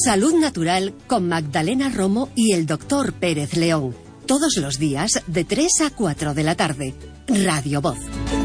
Salud Natural con Magdalena Romo y el Dr. Pérez León. Todos los días de 3 a 4 de la tarde. Radio Voz.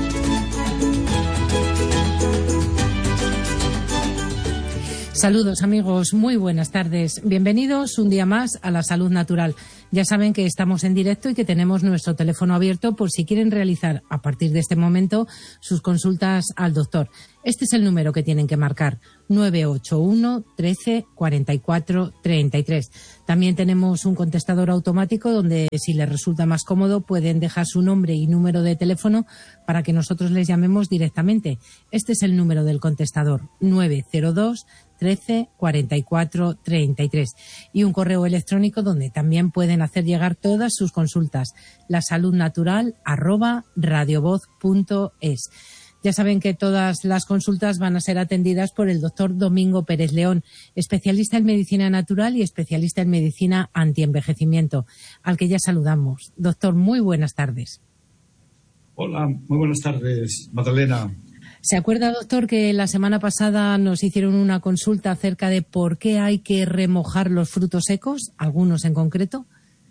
Saludos amigos, muy buenas tardes. Bienvenidos un día más a la Salud Natural. Ya saben que estamos en directo y que tenemos nuestro teléfono abierto por si quieren realizar a partir de este momento sus consultas al doctor. Este es el número que tienen que marcar, 981 13 44 33. También tenemos un contestador automático donde, si les resulta más cómodo, pueden dejar su nombre y número de teléfono para que nosotros les llamemos directamente. Este es el número del contestador, 902 13 44 33, y un correo electrónico donde también pueden hacer llegar todas sus consultas, lasaludnatural@radiovoz.es. Ya saben que todas las consultas van a ser atendidas por el doctor Domingo Pérez León, especialista en medicina natural y especialista en medicina antienvejecimiento, al que ya saludamos. Doctor, muy buenas tardes. Hola, muy buenas tardes, Magdalena. ¿Se acuerda, doctor, que la semana pasada nos hicieron una consulta acerca de por qué hay que remojar los frutos secos, algunos en concreto?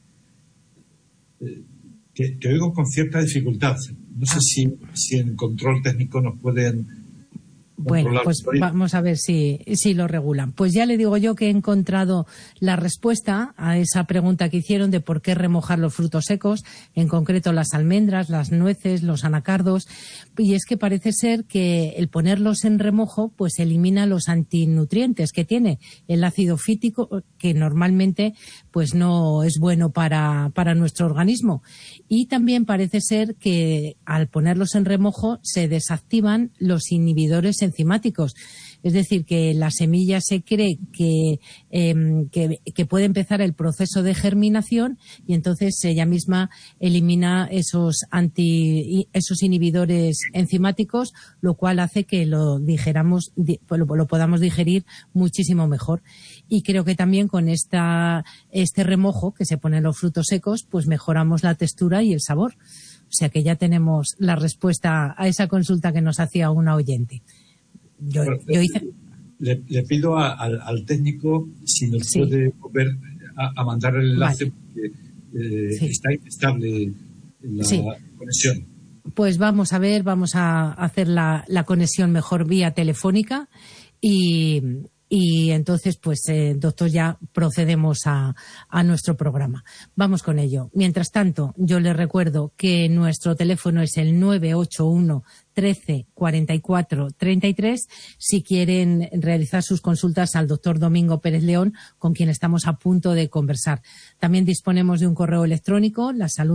Te oigo con cierta dificultad. No sé si en control técnico nos pueden... Bueno, pues vamos a ver si lo regulan. Pues ya le digo yo que he encontrado la respuesta a esa pregunta que hicieron de por qué remojar los frutos secos, en concreto las almendras, las nueces, los anacardos, y es que parece ser que el ponerlos en remojo pues elimina los antinutrientes que tiene el ácido fítico, que normalmente pues no es bueno para nuestro organismo. Y también parece ser que al ponerlos en remojo se desactivan los inhibidores enzimáticos. Es decir, que la semilla se cree que puede empezar el proceso de germinación y entonces ella misma elimina esos inhibidores enzimáticos, lo cual hace que lo podamos digerir muchísimo mejor. Y creo que también con este remojo que se pone en los frutos secos, pues mejoramos la textura y el sabor. O sea que ya tenemos la respuesta a esa consulta que nos hacía una oyente. Yo hice... Le pido al técnico si nos puede volver a mandar el enlace, porque está inestable la conexión. Pues vamos a hacer la conexión mejor vía telefónica y entonces, pues, doctor, ya procedemos a nuestro programa. Vamos con ello. Mientras tanto, yo les recuerdo que nuestro teléfono es el 981 13 44 33 si quieren realizar sus consultas al doctor Domingo Pérez León, con quien estamos a punto de conversar. También disponemos de un correo electrónico,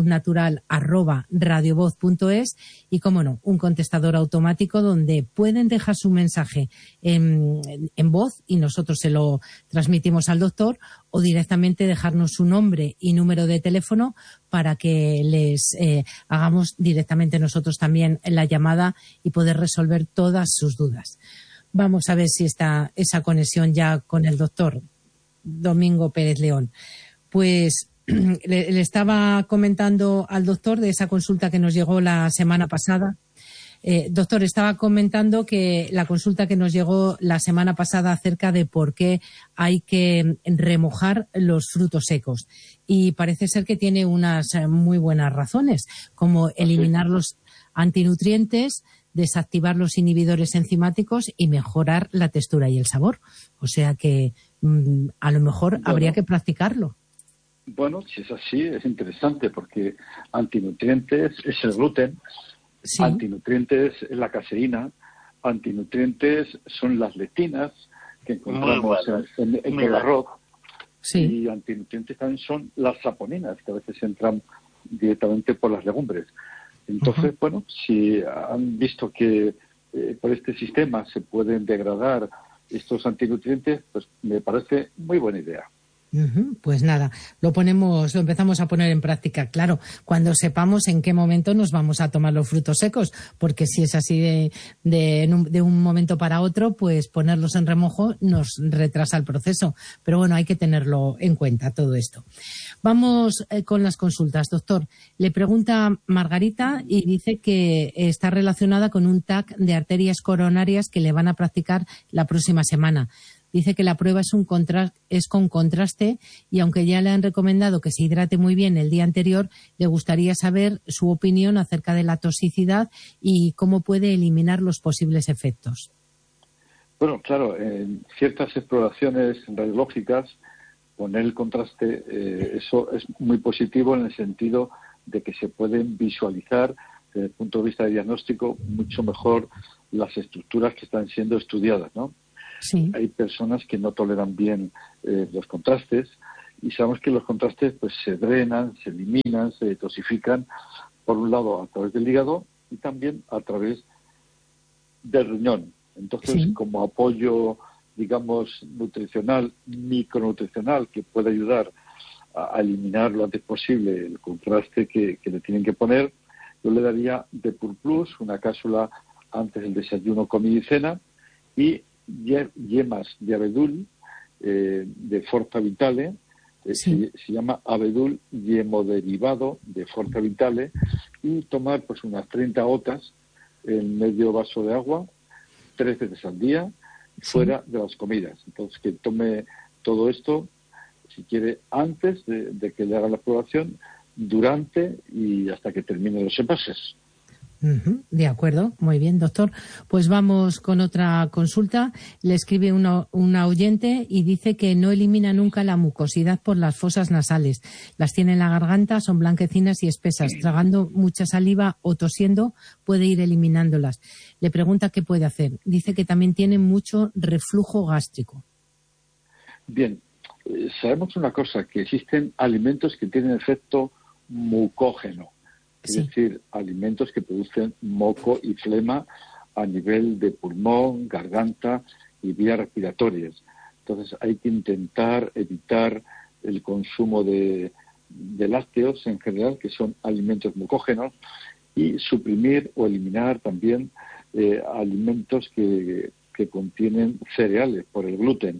lasaludnatural@radiovoz.es, y, como no, un contestador automático donde pueden dejar su mensaje en voz y nosotros se lo transmitimos al doctor, o directamente dejarnos su nombre y número de teléfono para que les hagamos directamente nosotros también la llamada y poder resolver todas sus dudas. Vamos a ver si está esa conexión ya con el doctor Domingo Pérez León. Pues le estaba comentando al doctor de esa consulta que nos llegó la semana pasada. Doctor, estaba comentando que la consulta que nos llegó la semana pasada acerca de por qué hay que remojar los frutos secos. Y parece ser que tiene unas muy buenas razones, como eliminar los antinutrientes, desactivar los inhibidores enzimáticos y mejorar la textura y el sabor. O sea que a lo mejor habría que practicarlo. Bueno, si es así, es interesante porque antinutrientes es el gluten. Sí. Antinutrientes es la caseína, antinutrientes son las lectinas que encontramos en el arroz, y antinutrientes también son las saponinas, que a veces entran directamente por las legumbres. Entonces, bueno, si han visto que por este sistema se pueden degradar estos antinutrientes, pues me parece muy buena idea. Pues nada, lo empezamos a poner en práctica, claro, cuando sepamos en qué momento nos vamos a tomar los frutos secos, porque si es así de un momento para otro, pues ponerlos en remojo nos retrasa el proceso. Pero bueno, hay que tenerlo en cuenta todo esto. Vamos con las consultas, doctor. Le pregunta Margarita y dice que está relacionada con un TAC de arterias coronarias que le van a practicar la próxima semana. Dice que la prueba es con contraste y aunque ya le han recomendado que se hidrate muy bien el día anterior, le gustaría saber su opinión acerca de la toxicidad y cómo puede eliminar los posibles efectos. Bueno, claro, en ciertas exploraciones radiológicas, poner el contraste, eso es muy positivo en el sentido de que se pueden visualizar desde el punto de vista de diagnóstico mucho mejor las estructuras que están siendo estudiadas, ¿no? Sí. Hay personas que no toleran bien los contrastes y sabemos que los contrastes pues se drenan, se eliminan, se detoxifican, por un lado a través del hígado y también a través del riñón. Entonces, sí. como apoyo, digamos, nutricional, micronutricional, que puede ayudar a eliminar lo antes posible el contraste que le tienen que poner, yo le daría Depur Plus, una cápsula antes del desayuno, comida y cena, y yemas de abedul de Forza Vitale, se llama abedul yemodiderivado de Forza Vitale, y tomar pues unas 30 gotas en medio vaso de agua 3 veces al día, fuera de las comidas. Entonces, que tome todo esto, si quiere, antes de que le haga la exploración, durante y hasta que termine los envases. De acuerdo, muy bien, doctor. Pues vamos con otra consulta. Le escribe una oyente y dice que no elimina nunca la mucosidad por las fosas nasales. Las tiene en la garganta, son blanquecinas y espesas. Tragando mucha saliva o tosiendo puede ir eliminándolas. Le pregunta qué puede hacer. Dice que también tiene mucho reflujo gástrico. Bien, sabemos una cosa, que existen alimentos que tienen efecto mucógeno. Es decir, alimentos que producen moco y flema a nivel de pulmón, garganta y vías respiratorias. Entonces hay que intentar evitar el consumo de lácteos en general, que son alimentos mucógenos, y suprimir o eliminar también alimentos que contienen cereales por el gluten.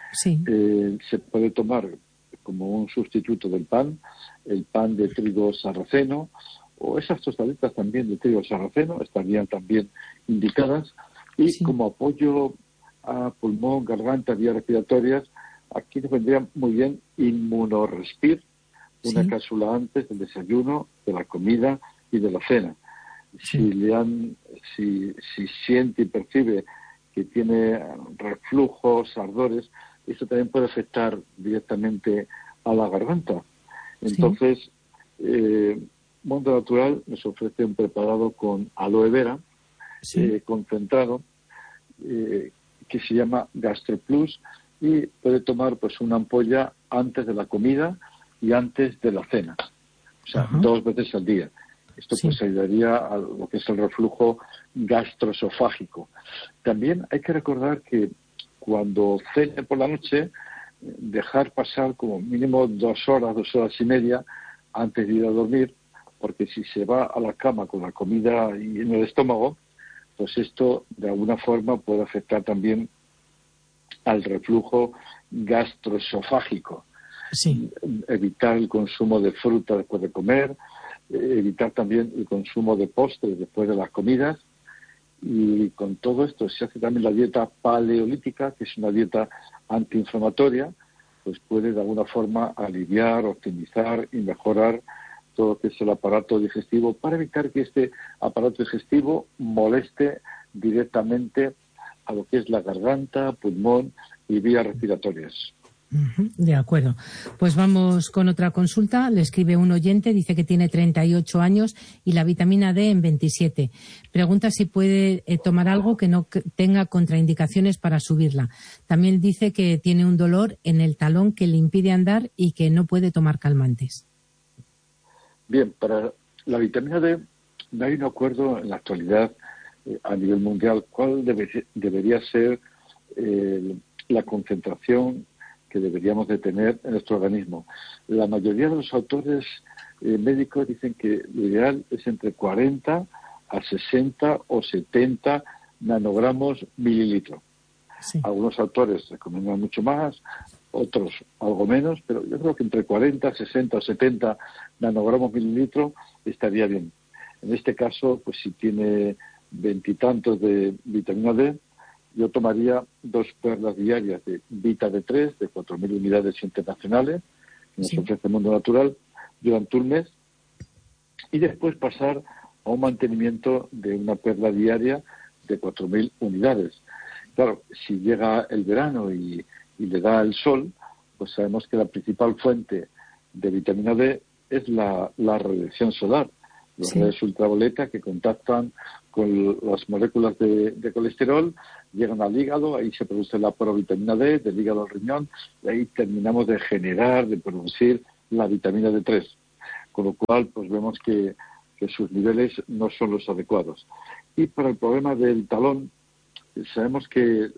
Se puede tomar como un sustituto del pan, el pan de trigo sarraceno, o esas tostaditas también de trigo sarraceno estarían también indicadas, y como apoyo a pulmón, garganta, vías respiratorias, aquí nos vendría muy bien Inmunorespir, una cápsula antes del desayuno, de la comida y de la cena. Si siente y percibe que tiene reflujos, ardores, esto también puede afectar directamente a la garganta. Entonces, Mundo Natural nos ofrece un preparado con aloe vera concentrado que se llama GastroPlus, y puede tomar pues una ampolla antes de la comida y antes de la cena, o sea, 2 veces al día. Esto pues ayudaría a lo que es el reflujo gastroesofágico. También hay que recordar que cuando cene por la noche, dejar pasar como mínimo 2 horas, 2 horas y media antes de ir a dormir, porque si se va a la cama con la comida en el estómago, pues esto de alguna forma puede afectar también al reflujo gastroesofágico. Evitar el consumo de fruta después de comer, evitar también el consumo de postres después de las comidas, y con todo esto se hace también la dieta paleolítica, que es una dieta antiinflamatoria, pues puede de alguna forma aliviar, optimizar y mejorar todo lo que es el aparato digestivo, para evitar que este aparato digestivo moleste directamente a lo que es la garganta, pulmón y vías respiratorias. De acuerdo. Pues vamos con otra consulta. Le escribe un oyente, dice que tiene 38 años y la vitamina D en 27. Pregunta si puede tomar algo que no tenga contraindicaciones para subirla. También dice que tiene un dolor en el talón que le impide andar y que no puede tomar calmantes. Bien, para la vitamina D no hay un acuerdo en la actualidad a nivel mundial cuál debería ser la concentración que deberíamos de tener en nuestro organismo. La mayoría de los autores médicos dicen que lo ideal es entre 40 a 60 o 70 nanogramos mililitro. Algunos autores recomiendan mucho más, otros algo menos, pero yo creo que entre 40, 60 o 70 nanogramos mililitro estaría bien. En este caso, pues si tiene 20 y tantos de vitamina D, yo tomaría 2 perlas diarias de Vita D3 de 4.000 unidades internacionales que nos ofrece el Mundo Natural durante un mes, y después pasar a un mantenimiento de una perla diaria de 4.000 unidades. Claro, si llega el verano y le da el sol, pues sabemos que la principal fuente de vitamina D es la radiación solar, los rayos ultravioleta que contactan con las moléculas de colesterol, llegan al hígado, ahí se produce la provitamina D, del hígado al riñón, y ahí terminamos de producir la vitamina D3. Con lo cual, pues vemos que sus niveles no son los adecuados. Y para el problema del talón, sabemos que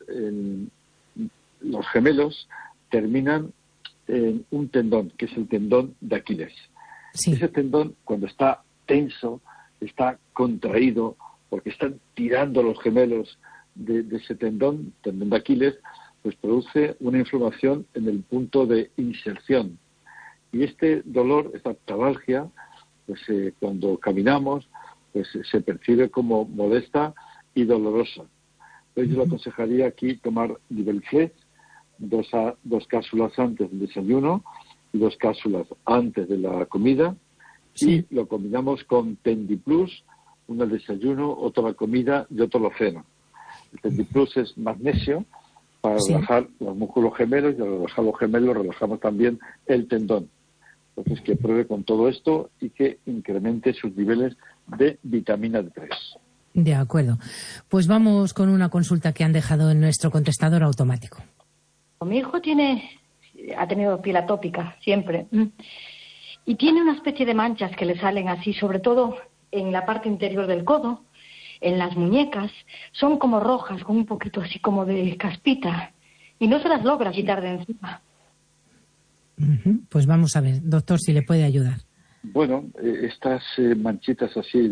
los gemelos terminan en un tendón, que es el tendón de Aquiles. Sí. Ese tendón, cuando está tenso, está contraído, porque están tirando los gemelos de ese tendón de Aquiles, pues produce una inflamación en el punto de inserción. Y este dolor, esta tabalgia, pues cuando caminamos, pues se percibe como molesta y dolorosa. Entonces yo le aconsejaría aquí tomar Nivelflex, 2 cápsulas antes del desayuno y 2 cápsulas antes de la comida, y lo combinamos con Tendiplus, uno al desayuno, otro a la comida y otro a la cena. El Tendiplus es magnesio para relajar los músculos gemelos, y al relajar los gemelos relajamos también el tendón. Entonces, que pruebe con todo esto y que incremente sus niveles de vitamina D3. De acuerdo. Pues vamos con una consulta que han dejado en nuestro contestador automático. Mi hijo ha tenido piel atópica siempre, y tiene una especie de manchas que le salen así, sobre todo en la parte interior del codo, en las muñecas, son como rojas, con un poquito así como de caspita, y no se las logra quitar de encima. Pues vamos a ver, doctor, si le puede ayudar. Bueno, estas manchitas así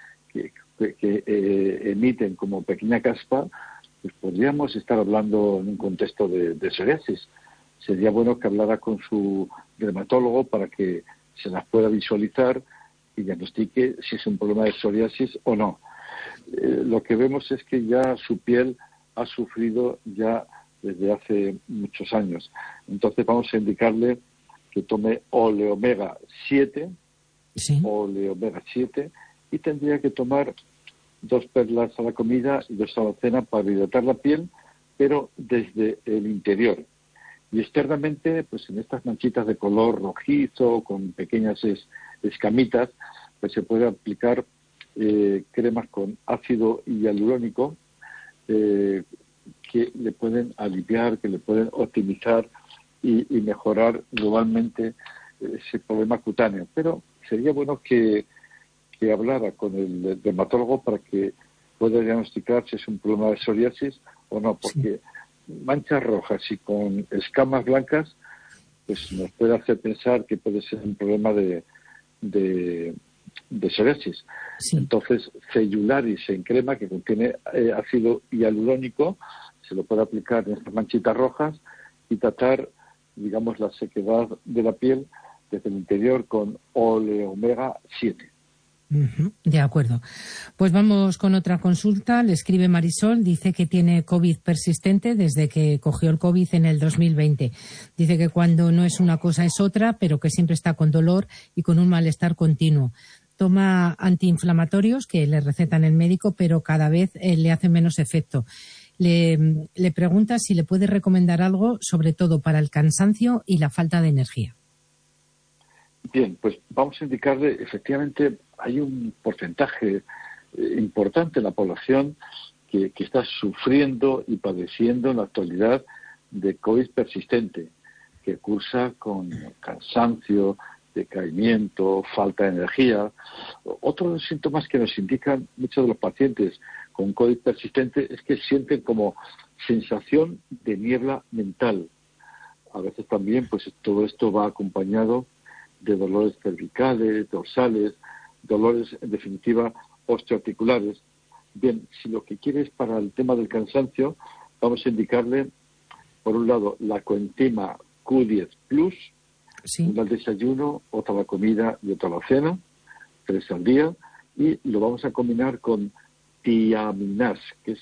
que emiten como pequeña caspa, pues podríamos estar hablando en un contexto de psoriasis. Sería bueno que hablara con su dermatólogo para que se las pueda visualizar y diagnostique si es un problema de psoriasis o no. Lo que vemos es que ya su piel ha sufrido ya desde hace muchos años. Entonces vamos a indicarle que tome Oleomega 7, Oleomega 7, y tendría que tomar 2 perlas a la comida y 2 a la cena para hidratar la piel, pero desde el interior. Y externamente, pues en estas manchitas de color rojizo, con pequeñas escamitas, pues se puede aplicar cremas con ácido hialurónico que le pueden aliviar, que le pueden optimizar y mejorar globalmente ese problema cutáneo. Pero sería bueno que hablara con el dermatólogo para que pueda diagnosticar si es un problema de psoriasis o no, porque manchas rojas y con escamas blancas pues nos puede hacer pensar que puede ser un problema de psoriasis. Entonces, Cellularis en crema, que contiene ácido hialurónico, se lo puede aplicar en estas manchitas rojas y tratar, digamos, la sequedad de la piel desde el interior con Oleomega 7. De acuerdo. Pues vamos con otra consulta. Le escribe Marisol, dice que tiene COVID persistente desde que cogió el COVID en el 2020. Dice que cuando no es una cosa es otra, pero que siempre está con dolor y con un malestar continuo. Toma antiinflamatorios que le recetan el médico, pero cada vez le hacen menos efecto. Le pregunta si le puede recomendar algo, sobre todo para el cansancio y la falta de energía. Bien, pues vamos a indicarle, efectivamente, hay un porcentaje importante en la población que está sufriendo y padeciendo en la actualidad de COVID persistente, que cursa con cansancio, decaimiento, falta de energía. Otro de los síntomas que nos indican muchos de los pacientes con COVID persistente es que sienten como sensación de niebla mental. A veces también, pues todo esto va acompañado de dolores cervicales, dorsales, dolores, en definitiva, osteoarticulares. Bien, si lo que quiere es para el tema del cansancio, vamos a indicarle, por un lado, la coenzima Q10 Plus, una al desayuno, otra a la comida y otra a la cena, 3 al día, y lo vamos a combinar con tiaminas, que es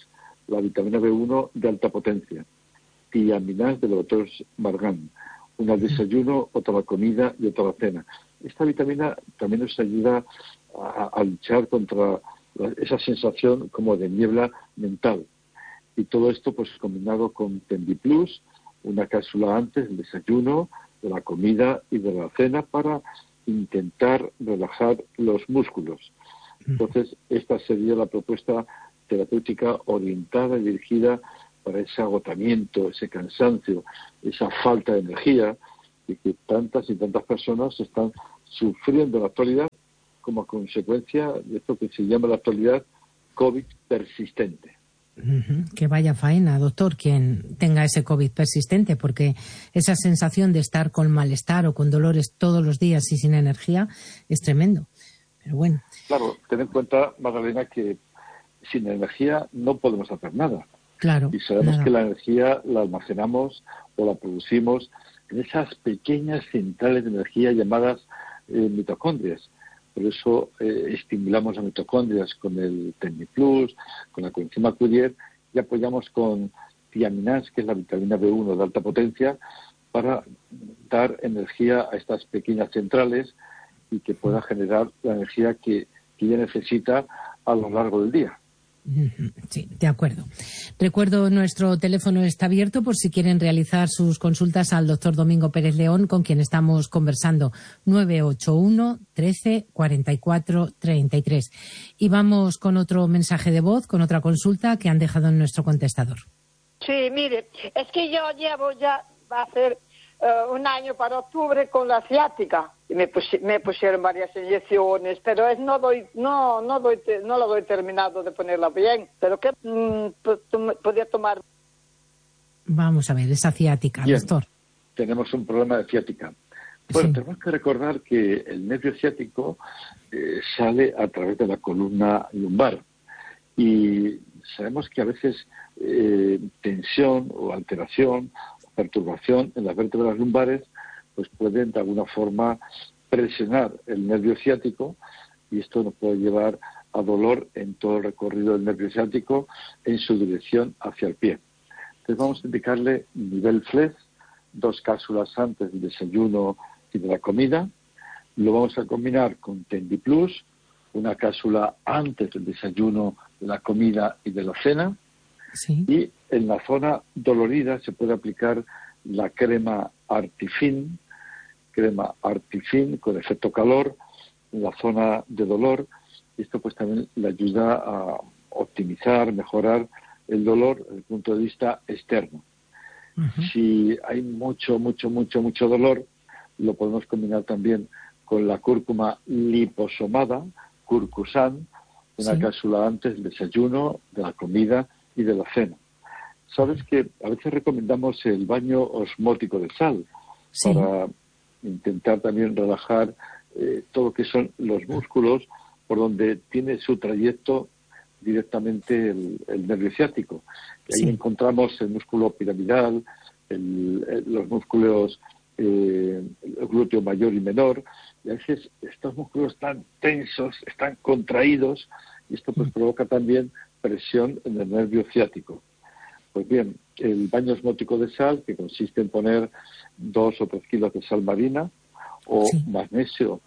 la vitamina B1 de alta potencia, tiaminás del doctor Margan, una al desayuno, otra a la comida y otra a la cena. Esta vitamina también nos ayuda a luchar contra esa sensación como de niebla mental. Y todo esto pues combinado con Tendiplus, una cápsula antes del desayuno, de la comida y de la cena para intentar relajar los músculos. Entonces, esta sería la propuesta terapéutica orientada y dirigida para ese agotamiento, ese cansancio, esa falta de energía y que tantas y tantas personas están sufriendo en la actualidad como consecuencia de esto que se llama en la actualidad COVID persistente. Que vaya faena, doctor, quien tenga ese COVID persistente, porque esa sensación de estar con malestar o con dolores todos los días y sin energía es tremendo. Pero bueno. Claro, ten en cuenta, Magdalena, que sin energía no podemos hacer nada. Claro. Y sabemos que la energía la almacenamos o la producimos en esas pequeñas centrales de energía llamadas mitocondrias. Por eso estimulamos a mitocondrias con el Tendiplus, con la coenzima Q10 y apoyamos con tiaminás, que es la vitamina B1 de alta potencia, para dar energía a estas pequeñas centrales y que pueda generar la energía que ella necesita a lo largo del día. Sí, de acuerdo. Recuerdo, nuestro teléfono está abierto por si quieren realizar sus consultas al doctor Domingo Pérez León, con quien estamos conversando, 981 13 44 33. Y vamos con otro mensaje de voz, con otra consulta que han dejado en nuestro contestador. Sí, mire, es que yo llevo ya, va a ser un año para octubre con la ciática. Y me pusieron varias inyecciones, pero no lo doy terminado de ponerla bien. ¿Pero qué podía tomar? Vamos a ver, esa ciática, bien, doctor. Tenemos un problema de ciática. Bueno, sí. Tenemos que recordar que el nervio ciático sale a través de la columna lumbar. Y sabemos que a veces tensión o alteración o perturbación en las vértebras lumbares pues pueden de alguna forma presionar el nervio ciático y esto nos puede llevar a dolor en todo el recorrido del nervio ciático en su dirección hacia el pie. Entonces vamos a indicarle nivel FLES, 2 cápsulas antes del desayuno y de la comida. Lo vamos a combinar con Tendiplus, una cápsula antes del desayuno, de la comida y de la cena. Sí. Y en la zona dolorida se puede aplicar la crema Artifin con efecto calor en la zona de dolor. Esto pues también le ayuda a optimizar, mejorar el dolor desde el punto de vista externo. Uh-huh. Si hay mucho dolor, lo podemos combinar también con la cúrcuma liposomada, Curcusan, una cápsula antes del desayuno, de la comida y de la cena. Sabes que a veces recomendamos el baño osmótico de sal para intentar también relajar todo lo que son los músculos por donde tiene su trayecto directamente el nervio ciático. Ahí encontramos el músculo piramidal, los músculos el glúteo mayor y menor, y a veces estos músculos están tensos, están contraídos, y esto pues provoca también presión en el nervio ciático. Pues bien, el baño osmótico de sal, que consiste en poner 2 o 3 kilos de sal marina o magnesio,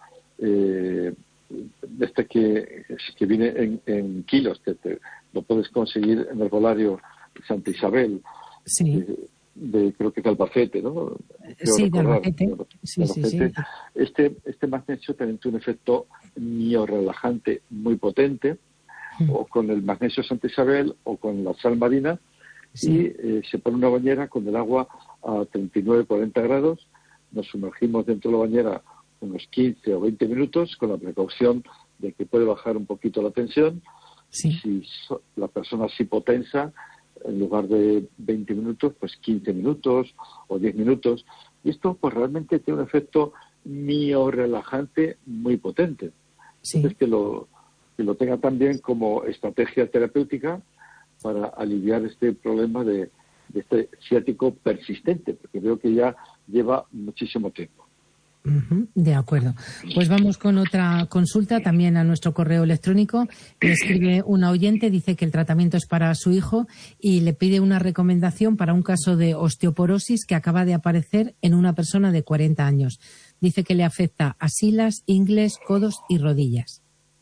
que viene en kilos, que lo puedes conseguir en el herbolario Santa Isabel, creo que es Albacete, ¿no? De Albacete. Sí. Este magnesio también tiene un efecto miorrelajante muy potente, o con el magnesio Santa Isabel o con la sal marina, y se pone una bañera con el agua a 39-40 grados, nos sumergimos dentro de la bañera unos 15 o 20 minutos con la precaución de que puede bajar un poquito la tensión. Si la persona es hipotensa, en lugar de 20 minutos, pues 15 minutos o 10 minutos. Y esto pues realmente tiene un efecto miorrelajante muy potente. Entonces que lo tenga también como estrategia terapéutica para aliviar este problema de este ciático persistente, porque veo que ya lleva muchísimo tiempo. De acuerdo. Pues vamos con otra consulta también a nuestro correo electrónico. Le escribe una oyente, dice que el tratamiento es para su hijo y le pide una recomendación para un caso de osteoporosis que acaba de aparecer en una persona de 40 años. Dice que le afecta axilas, ingles, codos y rodillas.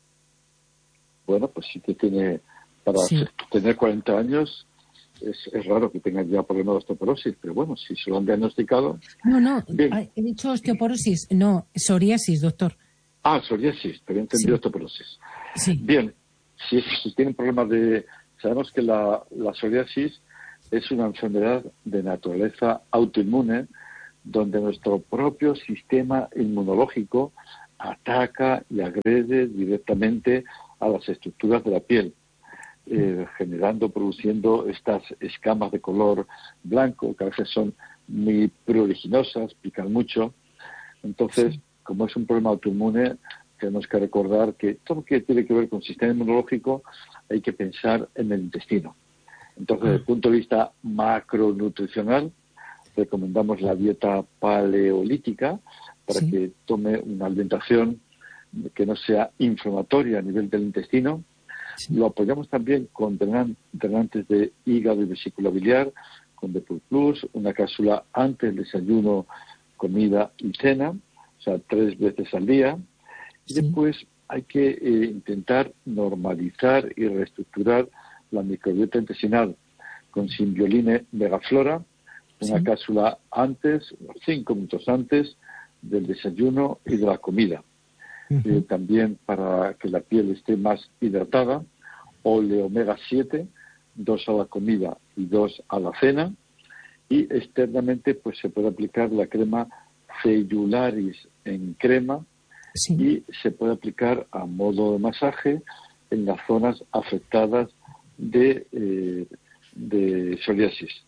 Bueno, pues sí que tiene, para tener 40 años, es raro que tengan ya problemas de osteoporosis, pero bueno, si se lo han diagnosticado... No, he dicho osteoporosis, no, psoriasis, doctor. Psoriasis, pero he entendido osteoporosis. Sí. Bien, si tienen problemas de... Sabemos que la psoriasis es una enfermedad de naturaleza autoinmune, donde nuestro propio sistema inmunológico ataca y agrede directamente a las estructuras de la piel, produciendo estas escamas de color blanco, que a veces son muy pruriginosas, pican mucho. Entonces, como es un problema autoinmune, tenemos que recordar que todo lo que tiene que ver con el sistema inmunológico hay que pensar en el intestino. Entonces, desde el punto de vista macronutricional, recomendamos la dieta paleolítica para que tome una alimentación que no sea inflamatoria a nivel del intestino. Lo apoyamos también con drenantes de hígado y vesícula biliar, con Depur Plus, una cápsula antes del desayuno, comida y cena, o sea, 3 veces al día. Y después hay que intentar normalizar y reestructurar la microbiota intestinal con Symbioline Megaflora, una cápsula antes, 5 minutos antes del desayuno y de la comida. También para que la piel esté más hidratada, Oleomega 7, 2 a la comida y 2 a la cena. Y externamente pues se puede aplicar la crema Cellularis en crema y se puede aplicar a modo de masaje en las zonas afectadas de psoriasis.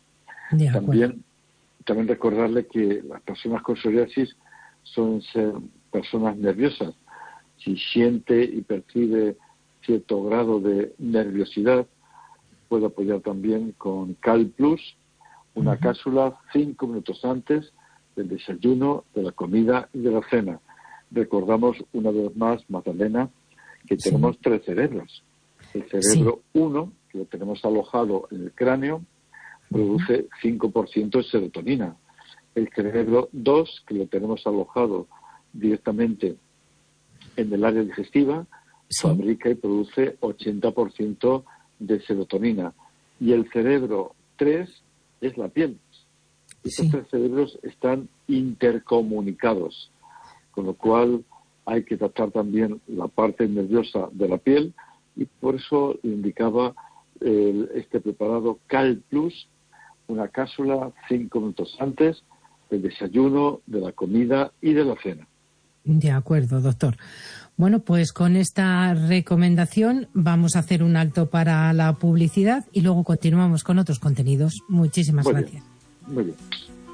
También recordarle que las personas con psoriasis suelen ser personas nerviosas. Si siente y percibe cierto grado de nerviosidad, puede apoyar también con Cal Plus, una cápsula 5 minutos antes del desayuno, de la comida y de la cena. Recordamos una vez más, Magdalena, que tenemos 3 cerebros. El cerebro 1, que lo tenemos alojado en el cráneo, produce 5% de serotonina. El cerebro 2, que lo tenemos alojado directamente en el área digestiva, fabrica y produce 80% de serotonina. Y el cerebro 3 es la piel. Estos 3 cerebros están intercomunicados, con lo cual hay que tratar también la parte nerviosa de la piel, y por eso indicaba este preparado Cal Plus, una cápsula 5 minutos antes del desayuno, de la comida y de la cena. De acuerdo, doctor. Bueno, pues con esta recomendación vamos a hacer un alto para la publicidad y luego continuamos con otros contenidos. Muchísimas gracias. Muy bien.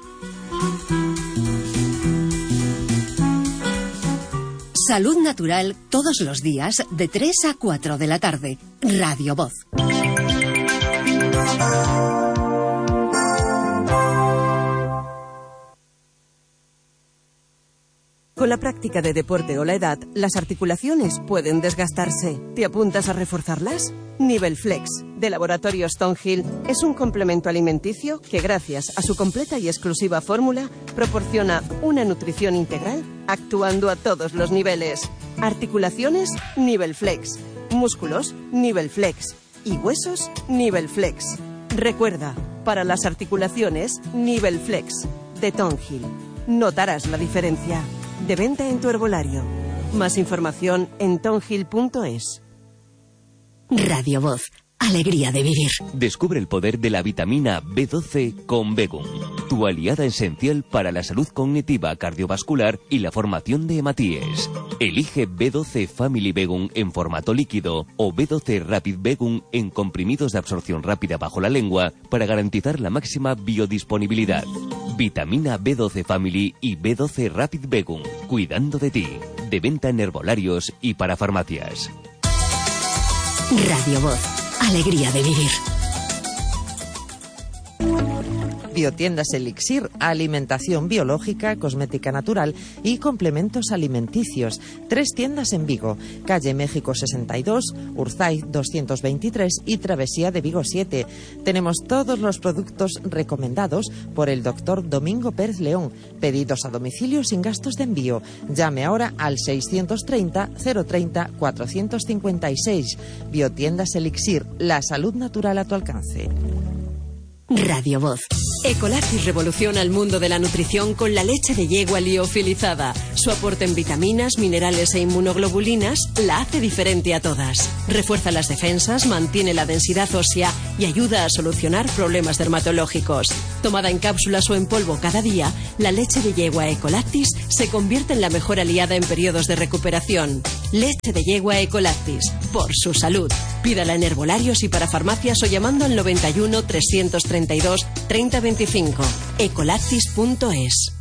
Salud Natural todos los días de 3 a 4 de la tarde. Radio Voz. Con la práctica de deporte o la edad, las articulaciones pueden desgastarse. ¿Te apuntas a reforzarlas? Nivelflex, de Laboratorios Tonhill, es un complemento alimenticio que, gracias a su completa y exclusiva fórmula, proporciona una nutrición integral actuando a todos los niveles. Articulaciones, Nivelflex. Músculos, Nivelflex. Y huesos, Nivelflex. Recuerda, para las articulaciones, Nivelflex, de Tonhill. Notarás la diferencia. De venta en tu herbolario. Más información en tonhill.es. Radio Voz. Alegría de vivir. Descubre el poder de la vitamina B12 con Begum, tu aliada esencial para la salud cognitiva, cardiovascular y la formación de hematíes. Elige B12 Family Begum en formato líquido o B12 Rapid Begum en comprimidos de absorción rápida bajo la lengua para garantizar la máxima biodisponibilidad. Vitamina B12 Family y B12 Rapid Begum, cuidando de ti. De venta en herbolarios y para farmacias. Radio Voz. Alegría de vivir. Biotiendas Elixir, alimentación biológica, cosmética natural y complementos alimenticios. 3 tiendas en Vigo, calle México 62, Urzaiz 223 y Travesía de Vigo 7. Tenemos todos los productos recomendados por el doctor Domingo Pérez León. Pedidos a domicilio sin gastos de envío. Llame ahora al 630 030 456. Biotiendas Elixir, la salud natural a tu alcance. Radio Voz. Ecolactis revoluciona el mundo de la nutrición con la leche de yegua liofilizada. Su aporte en vitaminas, minerales e inmunoglobulinas la hace diferente a todas. Refuerza las defensas, mantiene la densidad ósea y ayuda a solucionar problemas dermatológicos. Tomada en cápsulas o en polvo cada día, la leche de yegua Ecolactis se convierte en la mejor aliada en periodos de recuperación. Leche de yegua Ecolactis, por su salud. Pídala en herbolarios y para farmacias o llamando al 91 332 3025. Ecolactis.es.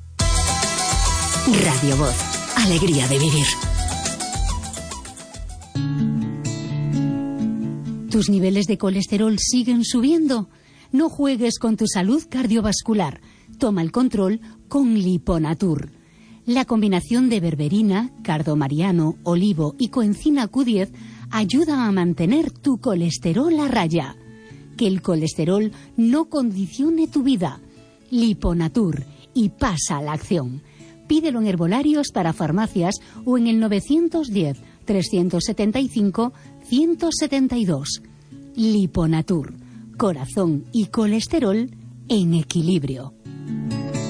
Radio Voz. Alegría de vivir. ¿Tus niveles de colesterol siguen subiendo? No juegues con tu salud cardiovascular. Toma el control con Liponatur. La combinación de berberina, cardomariano, olivo y coenzima Q10 ayuda a mantener tu colesterol a raya. Que el colesterol no condicione tu vida. Liponatur, y pasa a la acción. Pídelo en herbolarios para farmacias o en el 910 375 172. Liponatur, corazón y colesterol en equilibrio.